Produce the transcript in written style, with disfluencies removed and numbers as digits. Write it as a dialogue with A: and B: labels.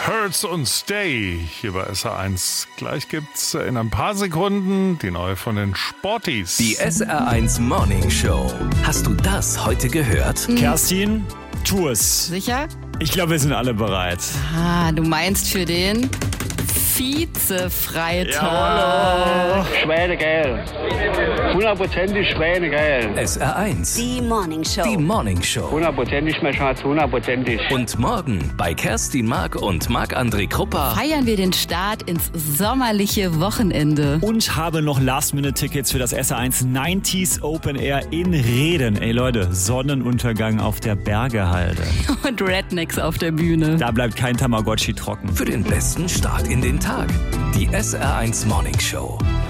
A: Hurts und Stay hier bei SR1. Gleich gibt's in ein paar Sekunden die neue von den Sporties.
B: Die SR1 Morning Show. Hast du das heute gehört?
C: Kerstin, tu es.
D: Sicher?
C: Ich glaube, wir sind alle bereit.
D: Ah, du meinst für den Vize-Freitag.
C: Hallo.
E: Schweinegeil. 100% Schweinegeil.
B: SR1.
F: Die Morning Show.
B: Die Morning Show.
E: 100% mein Schatz, 100%.
B: Und morgen bei Kerstin Mark und Marc-André Krupper.
D: Feiern wir den Start ins sommerliche Wochenende.
C: Und habe noch Last-Minute-Tickets für das SR1 90s Open Air in Reden. Ey Leute, Sonnenuntergang auf der Bergehalde.
D: Und Rednecks auf der Bühne.
C: Da bleibt kein Tamagotchi trocken.
B: Für den besten Start in den Tag. Die SR1 Morning Show.